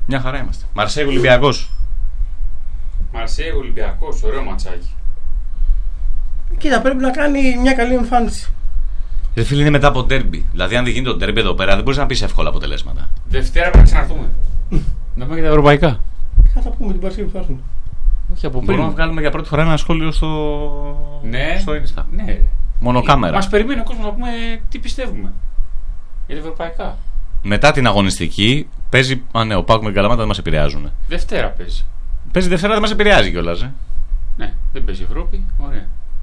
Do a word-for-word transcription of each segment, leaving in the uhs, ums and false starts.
Μια χαρά είμαστε. Μαρσέη Ολυμπιακός. Μαρσέη Ολυμπιακός, ωραίο ματσάκι. Κοίτα, πρέπει να κάνει μια καλή εμφάνιση. Ρε φίλε, είναι μετά από ντέρμπι. Δηλαδή, αν δεν γίνει το ντέρμπι εδώ πέρα, δεν μπορεί να πει εύκολα αποτελέσματα. Δευτέρα πρέπει να ξαναρθούμε. Να πούμε για τα ευρωπαϊκά. Θα τα πούμε την Παρασκευή που θα έρθουν. Όχι από πριν. Μπορούμε να βγάλουμε για πρώτη φορά ένα σχόλιο στο, ναι. στο Insta. Ναι. Μονοκάμερα. Μας περιμένει ο κόσμος να πούμε τι πιστεύουμε για τα ευρωπαϊκά. Μετά την αγωνιστική παίζει. Α, ναι, ο Πάκου με την Καλαμάτα δεν μας επηρεάζουν. Δευτέρα παίζει. Παίζει Δευτέρα, δεν μας επηρεάζει κιόλας. Ε. Ναι, δεν παίζει Ευρώπη. Ωραία.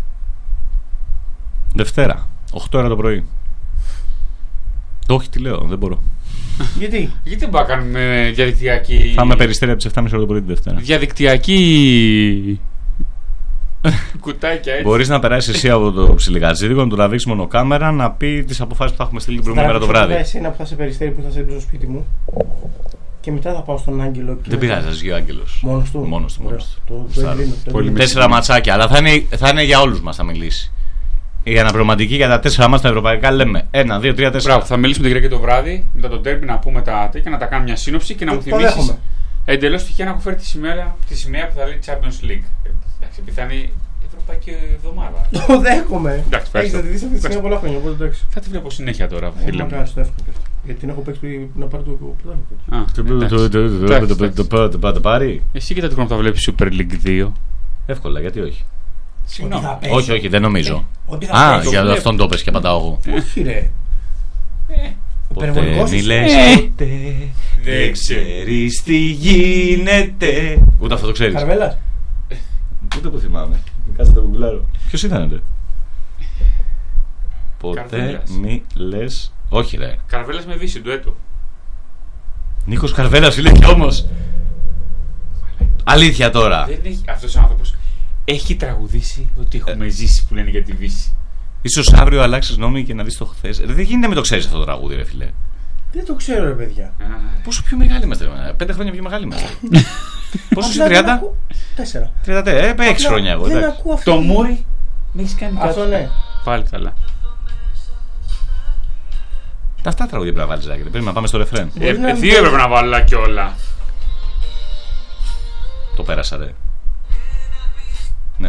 Δευτέρα, οκτώ ώρα το πρωί. Το όχι, τι λέω, δεν μπορώ. Γιατί? Γιατί δεν μπορούμε να κάνουμε διαδικτυακή. Θα είμαι Περιστέρι από τις εφτά και μισή ώρα το πρωί τη Δευτέρα. Διαδικτυακή. Κουτάκια έτσι. Μπορείς να περάσεις εσύ από το ψιλικατζίδικο, να του τραβήξεις μονοκάμερα, να πει τις αποφάσεις που θα έχουμε στείλει την προηγούμενη μέρα το βράδυ. Θα εσένα που θα σε Περιστέρι που θα σε στο σπίτι μου. Και μετά θα πάω στον Άγγελο. Δεν πειράζει, θα ζει ο Άγγελος. Μόνος του. Μόνος του. Μόνος του. Το, το, το Ελλήνο, το Πολύ Ελλήνο. Τέσσερα ματσάκια, αλλά θα είναι, θα είναι για όλους μας θα μιλήσει. Η αναπληρωματική για τα τέσσερα μάτια στα ευρωπαϊκά λέμε ένα, δύο, τρία, τέσσερα. Μπράβο, θα μιλήσουμε την Κυριακή το βράδυ μετά το τέρμπι να πούμε τα τέτοια, να τα κάνουμε μια σύνοψη και να Το- μου το θυμίσει δέχομαι. εντελώς τυχαία να έχω φέρει τη σημαία, τη σημαία που θα λέει Champions League. Ε, Εντάξει, πιθανή Ευρωπαϊκή εβδομάδα. Το δέχομαι. Εντάξει, Έχεις ευχαριστώ. να τη δεις αυτή τη στιγμή πολλά χρόνια. Οπότε εντάξει. Θα τη βλέπω συνέχεια τώρα, Ε, φίλε μου. μακάρι, το εύκολο. Γιατί την έχω παίξει πριν να πάρει το πρωτάθλημα. Α, Το πάτε πάρει. εσύ κοίτα το χρόνο που θα βλέπεις Super League δύο. Εύκολα, γιατί όχι. Συγγνώμη. θα παίζει. Όχι, όχι, δεν νομίζω. Ότι θα Α, παίζει. για βλέπω. αυτόν το πες και πατάω εγώ. Όχι ρε. Ποτέ Υπερβολικός μη είσαι. λες Ε. ποτέ, δεν ξέρεις τι γίνεται. Ούτε αυτό το ξέρεις. Καρβέλας. Ούτε που θυμάμαι. Κάτσε το κουμπιλάρω. Ποιος ήταν ρε? Ποτέ Καρβέλας. μη λες. Όχι ρε. Καρβέλας με Βύση, ντουέτο. Νίκος Καρβέλας φίλε κι όμως. Αλήθεια τώρα. Δεν έχει, αυτός ο άνθρωπος έχει τραγουδήσει ότι έχουμε ζήσει που λένε για τη Βύση. Ίσως αύριο αλλάξεις νόμι και να δεις το χθες. Ρε, δεν γίνεται να μην το ξέρεις αυτό το τραγούδι ρε φίλε. Δεν το ξέρω ρε παιδιά. Α, Πόσο πιο μεγάλοι είμαστε ρε. Πέντε χρόνια πιο μεγάλοι είμαστε. Πόσο είσαι Απλά δεν τριάντα? ακούω- Τέσσερα. τριάντα, ε, έξι Απλά χρόνια εγώ. Δεν εντάξει. ακούω αυτό. Το Μούρι με έχει κάνει κάτι. Αυτό ναι. Πάλι καλά. Τα αυτά τραγούδια πρέπει να βάλεις Ζάκη. Πρέπει να πάμε στο ρεφρέν. Ε, Μπορεί να μην δύο το- έπρεπε να βάλω κιόλα. Το πέρασα ρε. Ναι.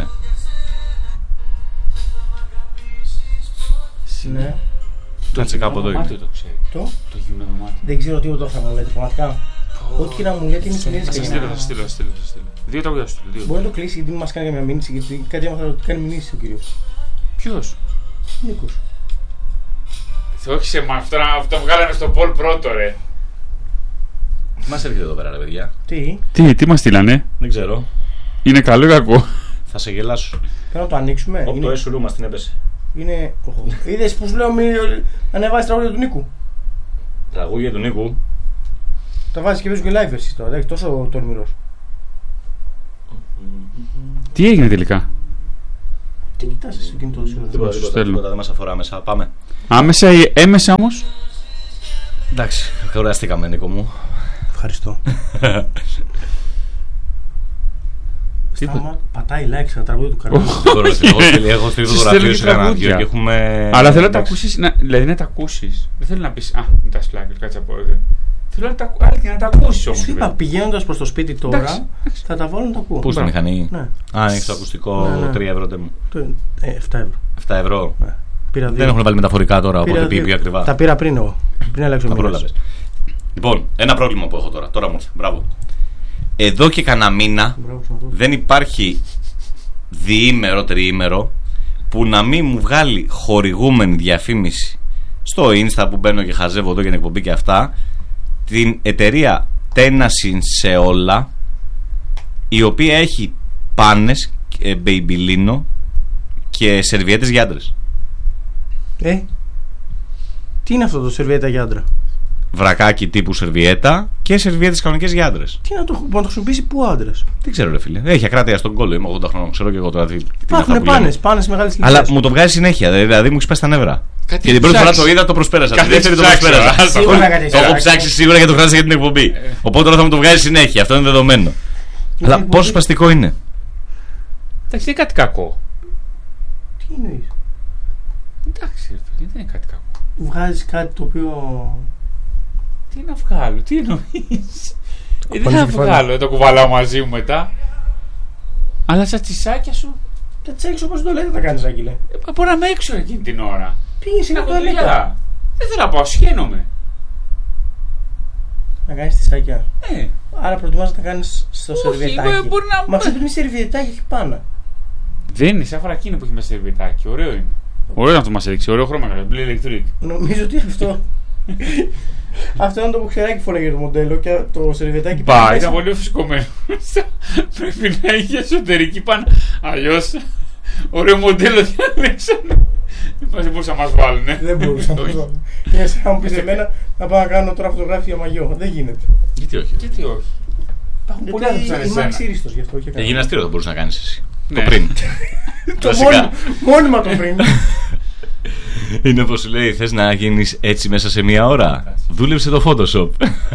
Ναι. Κάτσε κάπου εδώ. Δωμάτιο το ξέρει. Το. Το γυμνό δωμάτιο. Δεν ξέρω τι ούτε θα μου λέτε πραγματικά. Ό,τι και να μου λέτε είναι συνήθως Θα και σας για στείλω, θα σας στείλω, θα σας στείλω, θα σας στείλω. Δύο τραγούδια θα σας στείλω. δύο. Μπορεί να το κλείσει γιατί δεν μας κάνει καμία μήνυση. Γιατί κάτι έμαθα ότι κάνει μηνύσεις ο κύριος Ποιος? Νίκος. Όχι σε μα, αυτό, αυτό βγάλαμε στο Πολ πρώτο ρε. Τι μας έρχεται εδώ πέρα ρε παιδιά? Τι. Τι, τι μας στείλανε? Δεν ξέρω. Είναι καλό ή κακό? Θα σε γελάσω. Πρέπει να το ανοίξουμε. Όπου το Είναι. έσουρου μας την έπεσε. είναι... Είδες που σου λέω μη ανεβάζεις τραγούδια του Νίκου. Τραγούδια του Νίκου. Τα βάζεις και βάζεις και live εσύ τώρα. Έχεις τόσο τολμηρός. Τι έγινε τελικά? Τι κοιτάς εσύ το κινητό σου. Τίποτα, σου τίποτα, στέλνω. τίποτα, δεν μας αφορά μέσα. Πάμε. Άμεσα ή έμεσα όμως? Εντάξει, κουραστήκαμε Νίκο μου. Ευχαριστώ. Τίποτα. Στάμα, πατάει like στα τραγούδια του Καρβέλα. Μπορώ, εγώ στείλει- Έχω στείλει Σου φωτογραφίες στέλνει σε κανένα τραγούδια. δυο και έχουμε. Αλλά θέλω να τα εντάξει. ακούσεις, να- δηλαδή να τα ακούσεις. Δεν θέλω να πεις, α, με τα σλάκια, κάτσε από εδώ. Θέλω να τα, ακου- αλήθεια, να τα ακούσεις όμως. Σου είπα βέβαια. πηγαίνοντας προς το σπίτι τώρα Εντάξει, εντάξει. θα τα βάλω να τα ακούω. Πού στη Μπράβο. μηχανή? Ναι. Α, έχεις το ακουστικό Ναι, ναι. τρία ευρώ τε μου. Το- ε, εφτά ευρώ. επτά ευρώ. Ναι. Πήρα δύο. Δεν έχουν βάλει μεταφορικά τώρα, Πήρα οπότε πήγε δύο. πιο ακριβά. Τα πήρα πριν εγώ. Πριν αλλάξω Τα μήνες. πρόλαβες. Λοιπόν, ένα πρόβλημα που έχω τώρα. Τώρα μου ήρθε. Μπράβο. Εδώ και κανένα μήνα Μπράβο, σου να το- δεν υπάρχει διήμερο, τριήμερο που να μην μου βγάλει χορηγούμενη διαφήμιση στο Insta που μπαίνω και χαζεύω εδώ για την εκπομπή και αυτά, την εταιρεία Τένασιν σε όλα, η οποία έχει πάνες, ε, μπεϊμπιλίνο και σερβιέτες για άντρες. Ε, τι είναι αυτό το σερβιέτα για άντρα? Βρακάκι τύπου σερβιέτα και σερβιέτες κανονικές για άντρες. Τι να το, να το χρησιμοποιήσει πού άντρας? Δεν ξέρω, ρε φίλε. Έχει ακράτεια στον κόλλο. Είμαι ογδόντα χρόνων. Ξέρω και εγώ τώρα τι. τι είναι αυτά Υπάρχουν που λέμε. πάνες, πάνες μεγάλες Αλλά ηλικίας. μου το βγάζει συνέχεια. Δηλαδή μου έχει πέσει τα νεύρα. Κάτι Και την πρώτη φορά ψάξεις. το είδα, το προσπέρασα. Την Κάτι δεύτερη το ψάξεις, προσπέρασα. ας το Σίγουρα πω. κάτι Το έχω ψάξεις. ψάξει σίγουρα και το χρειάζεται για την εκπομπή. Οπότε τώρα θα μου το βγάζει συνέχεια. Αυτό είναι δεδομένο. Αλλά εκπομπή- πόσο σπαστικό είναι? Εντάξει, δεν είναι κάτι κακό. Τι εννοείς? Εντάξει, ρε φίλε, δεν είναι κάτι κακό. Βγάζεις κάτι το οποίο... Τι να βγάλω, τι εννοείς? Ε, δεν θα βγάλω, δεν το κουβαλάω μαζί μου μετά. Αλλά στα τσισάκια σου. Τα τσέξω όπως το λέτε τα κάνεις, Άγγελε. Ε, μπορώ να είμαι έξω εκείνη την ώρα. Πήγες είναι από από το δουλειά. Δεν θέλω να πάω, σχένομαι. Να κάνεις τη σάκια. Ε. Άρα προτιμάς να κάνεις στο Όχι, σερβιετάκι. μπορεί να- Μα αυτό είναι σερβιετάκι, έχει πάνω. Δεν είναι σαν φρακίνη που έχει μέσα σερβιτάκι. Ωραίο είναι. Ωραίο να το μας έδειξε. Ωραίο χρώμα. Μπλε ηλεκτρικ. Νομίζω ότι αυτό. Αυτό είναι το μποξεράκι φοράγε το μοντέλο και το σερβιετάκι. Μπα, μέσα. ήταν πολύ φυσικωμένο. Πρέπει να είχε εσωτερική πάνω. Αλλιώς ωραίο μοντέλο διαλέξανε. Δεν μπορούσαν να μας βάλουνε. Δεν μπορούσα να το δω. Είναι σαν να μου πεις εμένα να πάω να κάνω τώρα φωτογράφια μαγιό. Δεν γίνεται. Γιατί όχι. Γιατί όχι. Υπάρχουν πολλοί άνθρωποι σαν Γιατί είμαι εσένα. αξίριστος γι' αυτό. Για γυμναστήριο θα μπορούσε να κάνει εσύ. Ναι. Το πριν. Το Βασικά. μόνιμα- μόνιμα το πριν. Είναι πως σου λέει: θες να γίνεις έτσι μέσα σε μία ώρα. Δούλεψε το Photoshop.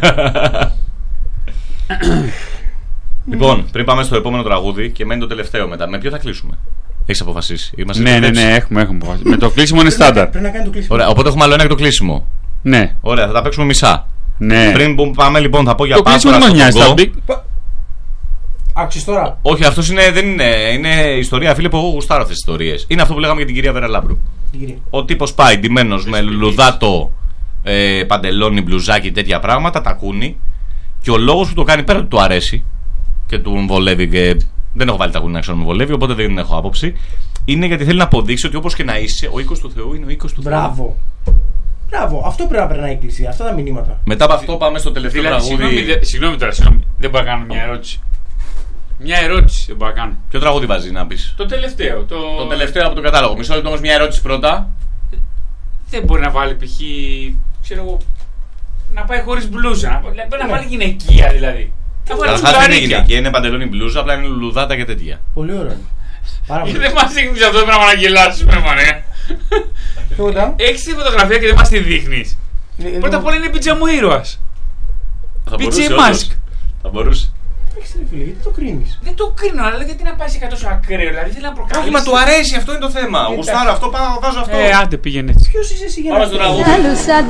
Λοιπόν, πριν πάμε στο επόμενο τραγούδι και μένει το τελευταίο μετά. Με ποιο θα κλείσουμε? Έχεις αποφασίσει? Είμαστε Ναι, ναι, δεσμεύσεις. ναι, έχουμε, έχουμε. αποφασίσει. Με το κλείσιμο είναι στάνταρ. Πρέπει να κάνει το κλείσιμο. Ωραία, οπότε έχουμε άλλο ένα και το κλείσιμο. Ναι, Ωραία, θα τα παίξουμε μισά. ναι. Πριν που πάμε λοιπόν, θα πω για Το κλείσιμο δεν μας Πάστορα νοιάζει. στο θα Κονγκό. μπει- Άκουσες τώρα. Όχι, αυτό είναι, δεν είναι, είναι ιστορία, φίλε, που εγώ γουστάρω αυτές τις ιστορίες. Είναι αυτό που λέγαμε για την κυρία Βέρα Λάμπρου. Την κυρία. Ο τύπος πάει ντυμένος με λουδάτο, ε, παντελόνι, μπλουζάκι, τέτοια πράγματα, τακούνι. Και ο λόγος που το κάνει, πέρα του του αρέσει και του βολεύει, και δεν έχω βάλει τακούνι να ξέρω με βολεύει, οπότε δεν έχω άποψη. Είναι γιατί θέλει να αποδείξει ότι όπως και να είσαι, ο οίκος του Θεού είναι ο οίκος του Θεού. Μπράβο. Μπράβο. Αυτό πρέπει να περνάει η εκκλησία. Αυτά τα μηνύματα. Μετά από αυτό πάμε στο τελευταίο Δηλαδή, συγγνώμη, τραγούδι. δε- συγγνώμη τώρα, συγγνώμη. Δεν μπορώ να κάνω μια ερώτηση. Μια ερώτηση δεν μπορώ να κάνω. Ποιο τραγούδι βάζει να πεις? Το τελευταίο. Το, Το τελευταίο από τον κατάλογο. Μισό λεπτό όμως, μια ερώτηση πρώτα. Δεν μπορεί να βάλει π.χ. ξέρω εγώ. Να πάει χωρίς μπλούζα. Να, να, να Ναι. βάλει γυναικεία δηλαδή. Θα βάλει Καταρχάς δεν είναι τσουγκαρίκια. γυναική, είναι παντελόνι μπλούζα, απλά είναι λουδάτα και τέτοια. Πολύ ωραίο. Πάρα πολύ. Δεν μας δείχνεις αυτό, πρέπει να μας γελάσουμε, μανέ. Τώρα. Έχεις τη φωτογραφία και δεν μας τη δείχνεις. ε, ε, Πρώτα απ' όλα είναι πίτσα μου ήρωας. Θα πι τζέι μπορούσε, Mask. όντως. Θα μπορούσε. Εντάξει, ρε φίλε, γιατί το κρίνεις. Δεν το κρίνω, αλλά γιατί να πάει σε τόσο ακραίο, δηλαδή θέλει να προκαλέσει. Όχι, μα του αρέσει, αυτό είναι το θέμα. Εντάξει. Γουστάρω αυτό, πάω, βάζω αυτό. Ε, άντε πήγαινε έτσι. Ποιος είσαι εσύ για Πάμε να στο κρίνεις? τραγούδι. La luz